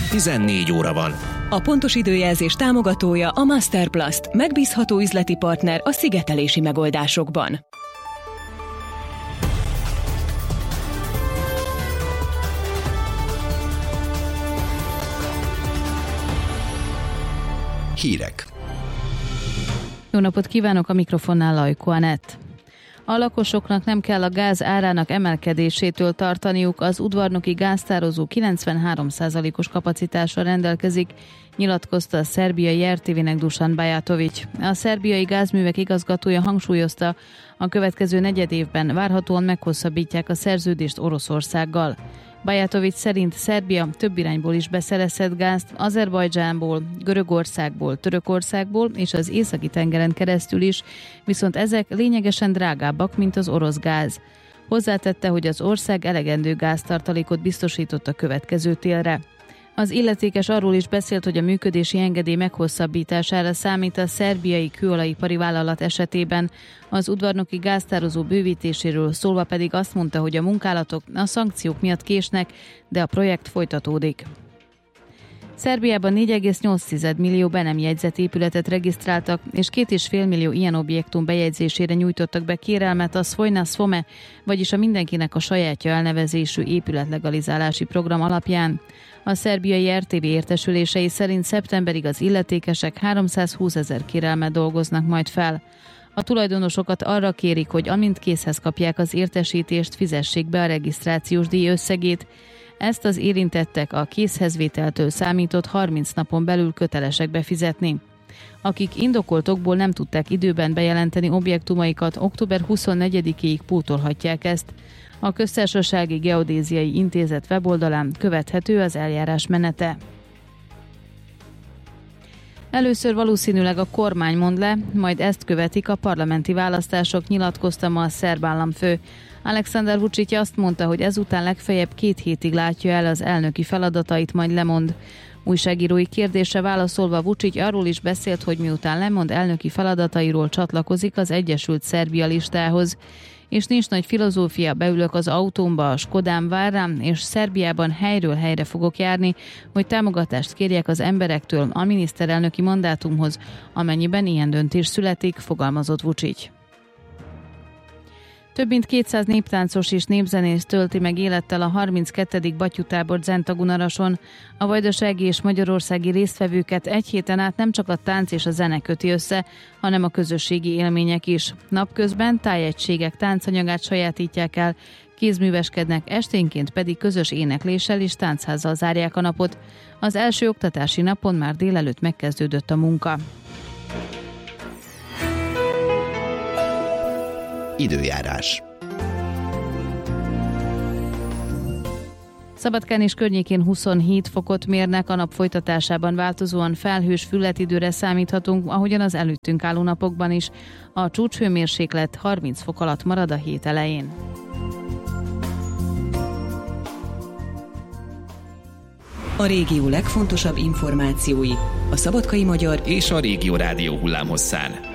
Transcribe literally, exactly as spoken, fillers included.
tizennégy óra van. A pontos időjelzés támogatója a Masterplast, megbízható üzleti partner a szigetelési megoldásokban. Hírek. Jó napot kívánok, a mikrofonnál Lajko Anett. A lakosoknak nem kell a gáz árának emelkedésétől tartaniuk, az udvarnoki gáztározó kilencvenhárom százalékos kapacitással rendelkezik, nyilatkozta a szerbiai er té vé-nek Dusan Bajatović. A szerbiai gázművek igazgatója hangsúlyozta, a következő negyed évben várhatóan meghosszabbítják a szerződést Oroszországgal. Bajatović szerint Szerbia több irányból is beszerezhet gázt, Azerbajdzsánból, Görögországból, Törökországból és az északi tengeren keresztül is, viszont ezek lényegesen drágábbak, mint az orosz gáz. Hozzátette, hogy az ország elegendő gáztartalékot biztosított a következő télre. Az illetékes arról is beszélt, hogy a működési engedély meghosszabbítására számít a szerbiai kőolajipari vállalat esetében. Az udvarnoki gáztározó bővítéséről szólva pedig azt mondta, hogy a munkálatok a szankciók miatt késnek, de a projekt folytatódik. Szerbiában négy egész nyolc millió be nem jegyzett épületet regisztráltak, és két és fél millió ilyen objektum bejegyzésére nyújtottak be kérelmet a Svojna Svome, vagyis a mindenkinek a sajátja elnevezésű épületlegalizálási program alapján. A szerbiai er té vé értesülései szerint szeptemberig az illetékesek háromszázhúszezer kérelmet dolgoznak majd fel. A tulajdonosokat arra kérik, hogy amint készhez kapják az értesítést, fizessék be a regisztrációs díj összegét. Ezt az érintettek a készhezvételtől számított harminc napon belül kötelesek befizetni. Akik indokolt okból nem tudták időben bejelenteni objektumaikat, október huszonnegyedikéig pótolhatják ezt. A Köztársasági Geodéziai Intézet weboldalán követhető az eljárás menete. Először valószínűleg a kormány mond le, majd ezt követik a parlamenti választások, nyilatkozta ma a szerb államfő. Alexander Vučić azt mondta, hogy ezután legfeljebb két hétig látja el az elnöki feladatait, majd lemond. Újságírói kérdésre válaszolva Vučić arról is beszélt, hogy miután lemond elnöki feladatairól, csatlakozik az Egyesült Szerbia listához. És nincs nagy filozófia, beülök az autómba, a Skodám vár rám, és Szerbiában helyről helyre fogok járni, hogy támogatást kérjek az emberektől a miniszterelnöki mandátumhoz, amennyiben ilyen döntés születik, fogalmazott Vučić. Több mint kétszáz néptáncos és népzenész tölti meg élettel a harminckettedik Batyutábor Zentagunarason. A vajdasági és magyarországi résztvevőket egy héten át nem csak a tánc és a zene köti össze, hanem a közösségi élmények is. Napközben tájegységek táncanyagát sajátítják el, kézműveskednek, esténként pedig közös énekléssel és táncházzal zárják a napot. Az első oktatási napon már délelőtt megkezdődött a munka. Időjárás. Szabadkán és környékén huszonhét fokot mérnek, a nap folytatásában változóan felhős fülletidőre számíthatunk, ahogyan az előttünk álló napokban is. A csúcshőmérséklet harminc fok alatt marad a hét elején. A régió legfontosabb információi a Szabadkai Magyar és a Régió Rádió hullámhosszán.